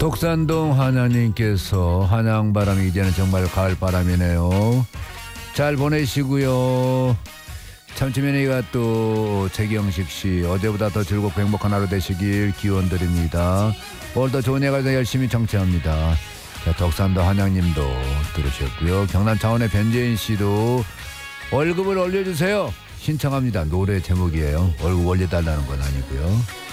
독산동 하나님께서 한양바람이 이제는 정말 가을바람이네요. 잘 보내시고요. 참치면이가 또 최경식씨 어제보다 더 즐겁고 행복한 하루 되시길 기원드립니다. 오늘도 좋은 예가 열심히 정치합니다. 자, 덕산도 한양님도 들으셨고요. 경남 창원의 변재인씨도 월급을 올려주세요 신청합니다. 노래 제목이에요. 월급 올려달라는 건 아니고요.